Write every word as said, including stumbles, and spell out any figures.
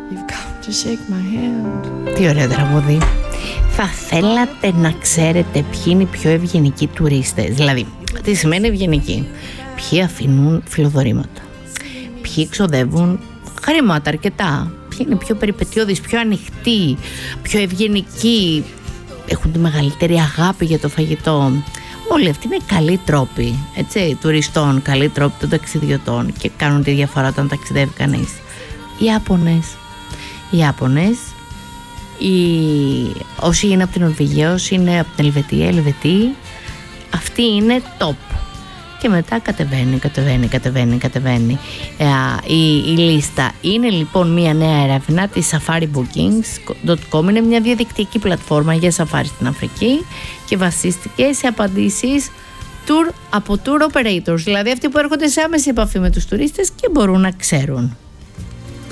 You've come to shake my hand. Τι ωραίο τραγούδι. Θα θέλατε να ξέρετε ποιοι είναι οι πιο ευγενικοί τουρίστες? Δηλαδή, τι σημαίνει ευγενικοί? Ποιοι αφήνουν φιλοδορήματα, ποιοι ξοδεύουν χρήματα αρκετά, ποιοι είναι πιο περιπετειώδεις, πιο ανοιχτοί, πιο ευγενικοί, έχουν τη μεγαλύτερη αγάπη για το φαγητό. Όλοι αυτοί είναι καλοί τρόποι, έτσι, τουριστών, καλοί τρόποι των ταξιδιωτών και κάνουν τη διαφορά όταν ταξιδεύει κανείς. Οι Ιάπωνες, οι Ιάπωνες, οι... όσοι είναι από την Νορβηγία, όσοι είναι από την Ελβετία, Ελβετοί, αυτοί είναι top. Και μετά κατεβαίνει, κατεβαίνει, κατεβαίνει, κατεβαίνει ε, η, η λίστα. Είναι λοιπόν μια νέα έρευνα της safari bookings τελεία com. Είναι μια διαδικτυακή πλατφόρμα για σαφάρι στην Αφρική και βασίστηκε σε απαντήσεις tour, από tour operators, δηλαδή αυτοί που έρχονται σε άμεση επαφή με τους τουρίστες και μπορούν να ξέρουν.